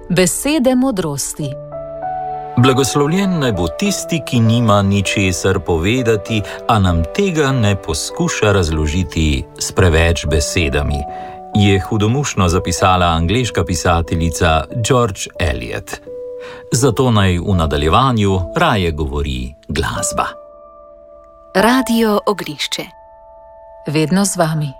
Besede modrosti. Blagoslovljen naj bo tisti, ki nima ničesar povedati, a nam tega ne poskuša razložiti s preveč besedami, je hudomušno zapisala angleška pisateljica George Eliot. Zato naj v nadaljevanju raje govori glasba. Radio Ognjišče. Vedno z vami.